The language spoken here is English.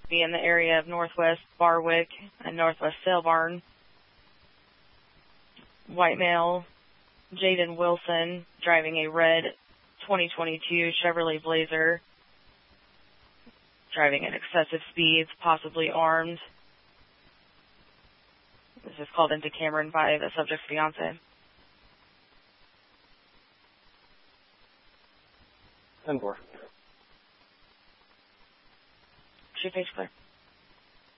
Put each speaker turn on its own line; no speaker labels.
to be in the area of Northwest Barwick and Northwest Sale Barn. White male, Jaden Wilson, driving a red 2022 Chevrolet Blazer, driving at excessive speeds, possibly armed. This is called into Cameron by the subject's fiance.
10-4.
Shoot page clear.